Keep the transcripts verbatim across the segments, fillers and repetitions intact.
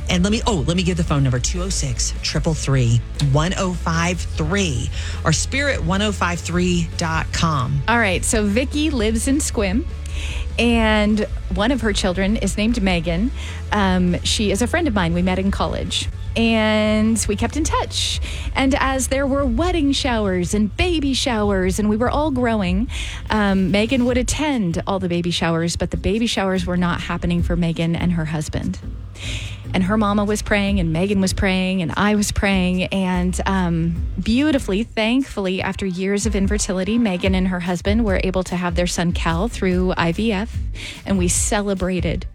And let me, oh, let me give the phone number, two oh six, three three three, one oh five three or spirit ten fifty-three dot com. All right. So Vicky lives in Sequim, and one of her children is named Megan. Um, she is a friend of mine. We met in college. And we kept in touch. And as there were wedding showers and baby showers, and we were all growing, um, Megan would attend all the baby showers, but the baby showers were not happening for Megan and her husband. And her mama was praying, and Megan was praying, and I was praying. And um, beautifully, thankfully, after years of infertility, Megan and her husband were able to have their son Cal through I V F, and we celebrated.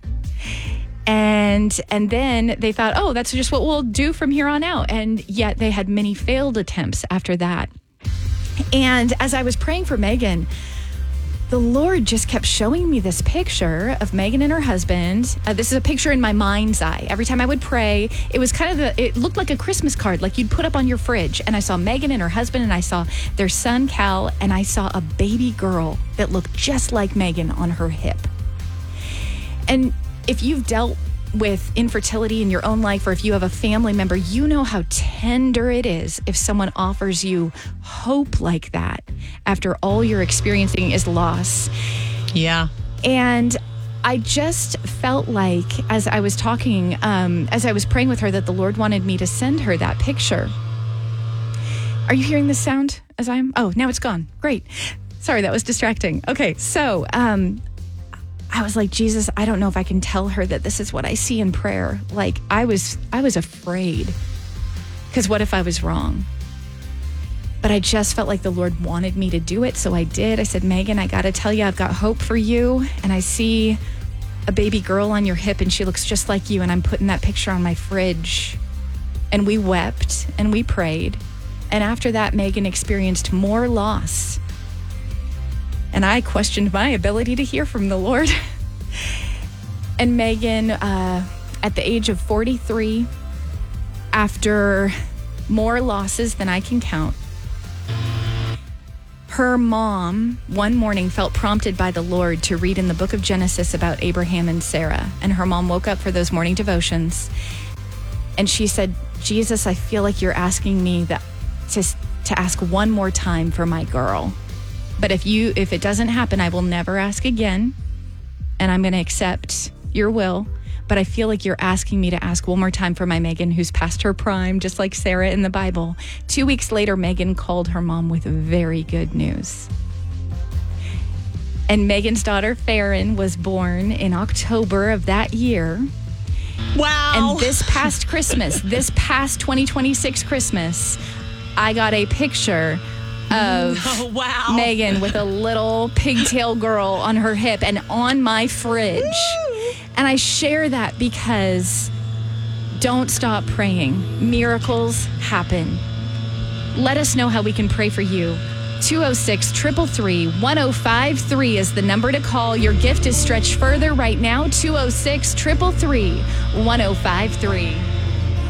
And and then they thought, oh, that's just what we'll do from here on out. And yet they had many failed attempts after that. And as I was praying for Megan, the Lord just kept showing me this picture of Megan and her husband. Uh, this is a picture in my mind's eye. Every time I would pray, it was kind of, the, it looked like a Christmas card, like you'd put up on your fridge. And I saw Megan and her husband, and I saw their son, Cal, and I saw a baby girl that looked just like Megan on her hip. And if you've dealt with infertility in your own life, or if you have a family member, you know how tender it is if someone offers you hope like that after all you're experiencing is loss. Yeah. And I just felt like, as I was talking, um, as I was praying with her, that the Lord wanted me to send her that picture. Are you hearing this sound as I'm? Oh, now it's gone. Great. Sorry, that was distracting. Okay, so um, I was like, Jesus, I don't know if I can tell her that this is what I see in prayer. Like, I was, I was afraid, because what if I was wrong? But I just felt like the Lord wanted me to do it, so I did. I said, Megan, I got to tell you, I've got hope for you, and I see a baby girl on your hip, and she looks just like you, and I'm putting that picture on my fridge. And we wept, and we prayed, and after that, Megan experienced more loss. And I questioned my ability to hear from the Lord. And Megan, uh, at the age of forty-three, after more losses than I can count, her mom one morning felt prompted by the Lord to read in the book of Genesis about Abraham and Sarah. And her mom woke up for those morning devotions, and she said, Jesus, I feel like you're asking me that to, to ask one more time for my girl. But if you, if it doesn't happen, I will never ask again, and I'm going to accept your will. But I feel like you're asking me to ask one more time for my Megan, who's past her prime, just like Sarah in the Bible. Two weeks later, Megan called her mom with very good news. And Megan's daughter, Farron, was born in October of that year. Wow. And this past Christmas, this past twenty twenty-six Christmas, I got a picture of oh, wow. Megan with a little pigtail girl on her hip and on my fridge. Woo! And I share that because don't stop praying. Miracles happen. Let us know how we can pray for you. two oh six, three three three, one oh five three is the number to call. Your gift is stretched further right now. two oh six, three three three, one oh five three.